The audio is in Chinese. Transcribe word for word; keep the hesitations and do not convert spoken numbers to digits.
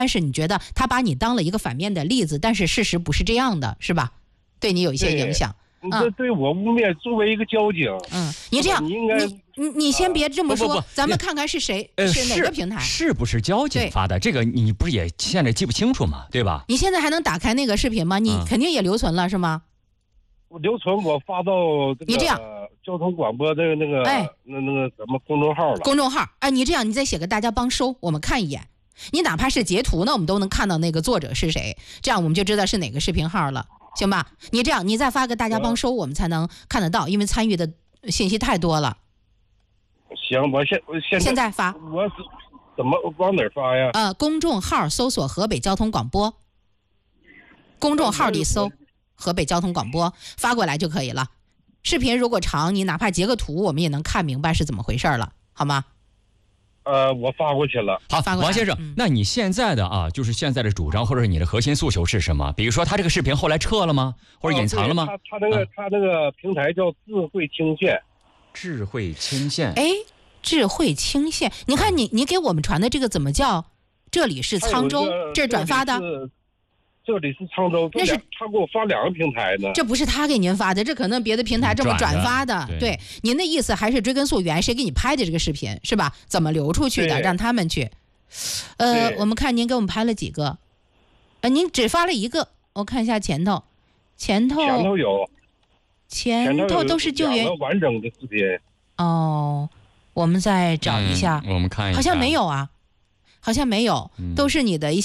但是你觉得他把你当了一个反面的例子，但是事实不是这样的，是吧？对你有一些影响。 这对我污蔑作为一个交警。 嗯，你这样，你你你先别这么说， 不不不咱们看看是谁， 呃、 是哪个平台， 是不是交警发的？这个你不是也现在记不清楚吗？对吧？ 你现在还能打开那个视频吗？你肯定也留存了、嗯、是吗？ 我留存，我发到这个你这样交通广播的那个哎那那个什么公众号了。 公众号，哎，你这样，你再写个大家帮收，我们看一眼。你哪怕是截图呢，我们都能看到那个作者是谁，这样我们就知道是哪个视频号了。行吧，你这样，你再发个大家帮收，我们才能看得到，因为参与的信息太多了。 行，我现我现在现在发， 我怎么往哪儿发呀？ 呃，公众号搜索河北交通广播，公众号里搜河北交通广播，发过来就可以了。视频如果长，你哪怕截个图，我们也能看明白是怎么回事了，好吗？ 呃，我发过去了。 好，王先生、嗯，那你现在的啊，就是现在的主张或者你的核心诉求是什么？比如说，他这个视频后来撤了吗？或者隐藏了吗？ 啊、他他那个、啊、他那个平台叫智慧清线。 智慧清线。 哎，智慧清线，你看你你给我们传的这个怎么叫？这里是沧州，这是转发的。 这里是沧州， 那是他给我发两个平台呢。 这不是他给您发的，这可能别的平台这么转发的。 对, 对，您的意思还是追根溯源，谁给你拍的这个视频是吧？怎么流出去的？让他们去。呃，我们看您给我们拍了几个，呃，您只发了一个，我看一下前头，前头前头有， 前头都是救援完整的视频。 哦，我们再找一下， 嗯、我们看一下， 好像没有啊，好像没有，嗯、都是你的一些。